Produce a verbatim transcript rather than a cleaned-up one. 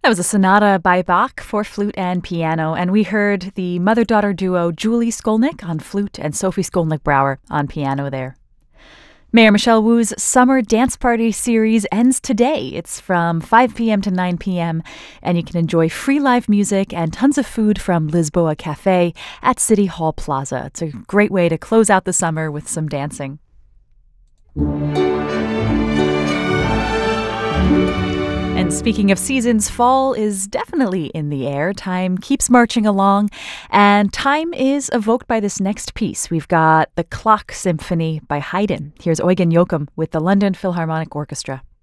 That was a sonata by Bach for flute and piano, and we heard the mother-daughter duo Julie Skolnick on flute and Sophie Skolnick-Brower on piano there. Mayor Michelle Wu's Summer Dance Party series ends today. It's from five p.m. to nine p.m., and you can enjoy free live music and tons of food from Lisboa Cafe at City Hall Plaza. It's a great way to close out the summer with some dancing. And speaking of seasons, fall is definitely in the air. Time keeps marching along, and time is evoked by this next piece. We've got The Clock Symphony by Haydn. Here's Eugen Joachim with the London Philharmonic Orchestra.